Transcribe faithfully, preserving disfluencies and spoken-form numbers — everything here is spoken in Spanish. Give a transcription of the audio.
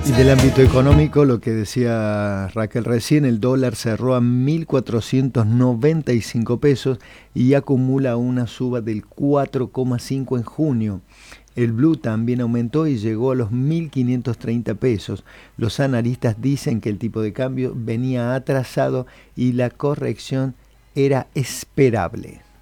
Y del ámbito económico, lo que decía Raquel recién, el dólar cerró a mil cuatrocientos noventa y cinco pesos y acumula una suba del cuatro coma cinco en junio. El blue también aumentó y llegó a los mil quinientos treinta pesos. Los analistas dicen que el tipo de cambio venía atrasado y la corrección era esperable.